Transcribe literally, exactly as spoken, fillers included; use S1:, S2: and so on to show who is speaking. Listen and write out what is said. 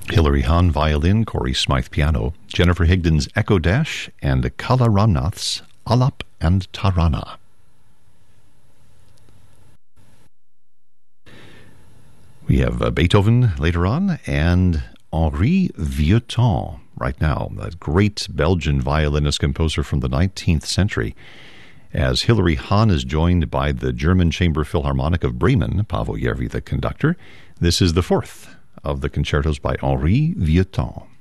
S1: Hilary Hahn, violin, Corey Smythe, piano, Jennifer Higdon's Echo Dash, and Kala Ramnath's Alap and Tarana. We have uh, Beethoven later on, and Henri Vieuxtemps right now, that great Belgian violinist composer from the nineteenth century, as Hilary Hahn is joined by the German Chamber Philharmonic of Bremen, Paavo Järvi the conductor. This is the fourth of the concertos by Henri Vieuxtemps.